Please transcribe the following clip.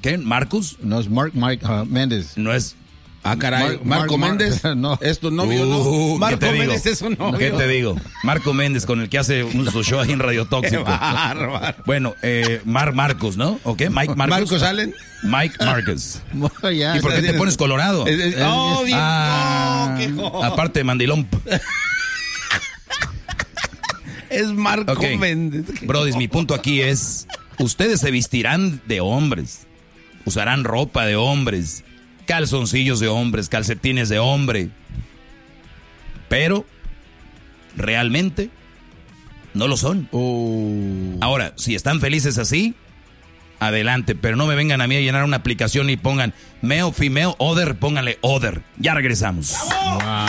¿Qué? ¿Marcus? No es Mike Méndez. No es... Ah, caray, Marco Méndez. No. ¿Es tu novio no? Marco Méndez es su novio. ¿Qué te digo? Marco Méndez, con el que hace su show ahí en Radio Tóxico. Bueno, Marcos, ¿no? ¿Ok? Mike Marcos. ¿Marcos Allen? Mike Marcus. Ya, ¿Y por qué te pones colorado? Bien. Qué joder. Aparte, mandilón. Es Marco Ok. Méndez. Brody, mi punto aquí es, ustedes se vestirán de hombres, usarán ropa de hombres, calzoncillos de hombres, calcetines de hombre, pero realmente no lo son. Ahora, si están felices así, adelante, pero no me vengan a mí a llenar una aplicación y pongan male, female, other, pónganle other. Ya regresamos. Wow.